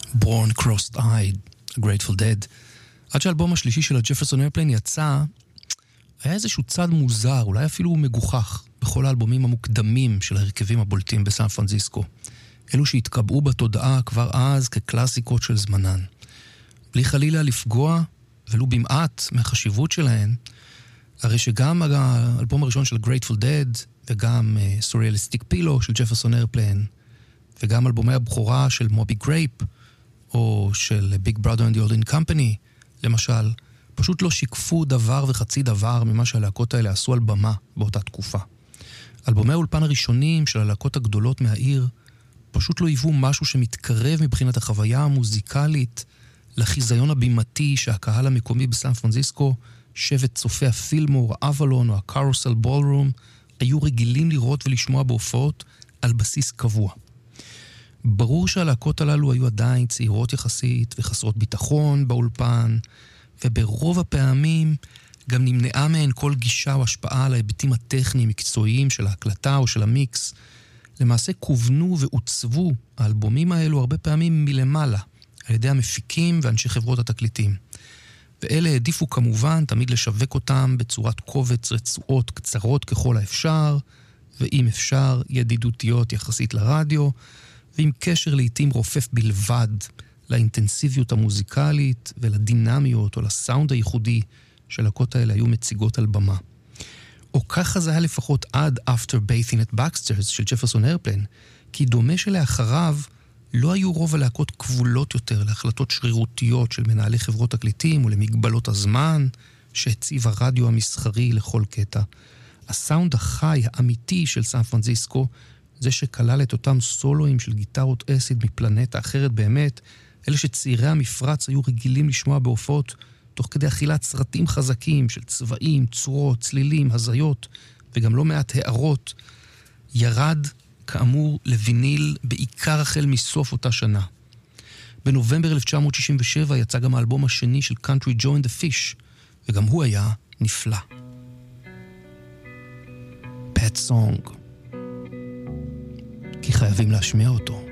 Born Crossed-Eyed, A Grateful Dead. עד שהאלבום השלישי של הג'פרסון איירפליין יצא, היה איזשהו צד מוזר, אולי אפילו מגוחך, בכל האלבומים המוקדמים של ההרכבים הבולטים בסן פרנסיסקו. אלו שהתקבעו בתודעה כבר אז כקלאסיקות של זמנן. בלי חלילה לפגוע, ולו במעט מהחשיבות שלהן, הרי שגם האלבום הראשון של Grateful Dead, וגם Surrealistic Pillow של ג'פרסון איירפליין, וגם אלבומי הבכורה של מובי גרייפ, או של Big Brother and the Holding Company, למשל, פשוט לא שיקפו דבר וחצי דבר ממה שהלהקות האלה עשו על במה באותה תקופה. אלבומי האולפן הראשונים של הלהקות הגדולות מהעיר פשוט לא היוו משהו שמתקרב מבחינת החוויה המוזיקלית לחיזיון הבימתי שהקהל המקומי בסן פרנסיסקו, שבט צופי הפילמור, האבלון או הקרוסל בולרום, היו רגילים לראות ולשמוע בהופעות על בסיס קבוע. ברור שהלהקות הללו היו עדיין צעירות יחסית וחסרות ביטחון באולפן, וברוב הפעמים גם נמנעה מהן כל גישה או השפעה על ההיבטים הטכניים מקצועיים של ההקלטה או של המיקס. למעשה כוונו ועוצבו האלבומים האלו הרבה פעמים מלמעלה, על ידי המפיקים ואנשי חברות התקליטים. ואלה העדיפו כמובן תמיד לשווק אותם בצורת קובץ רצועות קצרות ככל האפשר, ואם אפשר ידידותיות יחסית לרדיו, ועם קשר לעתים רופף בלבד לאינטנסיביות המוזיקלית ולדינמיות או לסאונד הייחודי שלהקות האלה היו מציגות על במה. או ככה זה היה לפחות עד After Bathing at Baxter's של ג'פרסון איירפליין, כי דומה שלאחריו לא היו רוב הלהקות כבולות יותר להחלטות שרירותיות של מנהלי חברות תקליטים ולמגבלות הזמן שהציב הרדיו המסחרי לכל קטע. הסאונד החי האמיתי של סן פרנסיסקו, זה שכלל את אותם סולואים של גיטרות אסיד מפלנטה אחרת באמת, אלה שצעירי המפרץ היו רגילים לשמוע בהופעות תוך כדי אכילת סרטים חזקים של צבעים, צורות, צלילים, הזיות וגם לא מעט הערות, ירד כאמור לויניל בעיקר החל מסוף אותה שנה. בנובמבר 1967 יצא גם האלבום השני של Country Joe and the Fish, וגם הוא היה נפלא. Pet Song. כי חייבים להשמיע אותו.